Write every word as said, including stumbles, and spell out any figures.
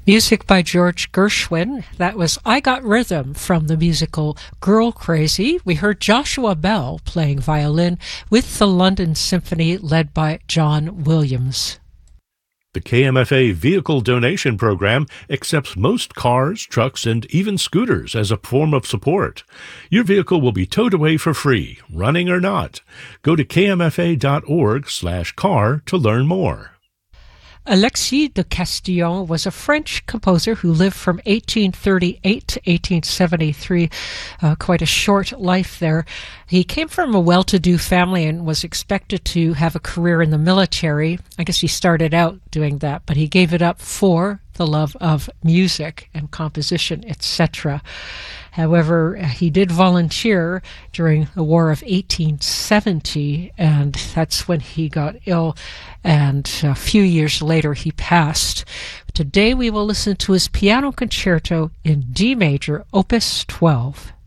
Music by George Gershwin. That was I Got Rhythm from the musical Girl Crazy. We heard Joshua Bell playing violin with the London Symphony led by John Williams. The K M F A Vehicle Donation Program accepts most cars, trucks, and even scooters as a form of support. Your vehicle will be towed away for free, running or not. Go to k m f a dot org slash car to learn more. Alexis de Castillon was a French composer who lived from eighteen thirty-eight to eighteen seventy-three, uh, quite a short life there. He came from a well-to-do family and was expected to have a career in the military. I guess he started out doing that, but he gave it up for the love of music and composition, et cetera. However, he did volunteer during the War of eighteen seventy, and that's when he got ill, and a few years later he passed. Today we will listen to his piano concerto in D major, Opus twelve.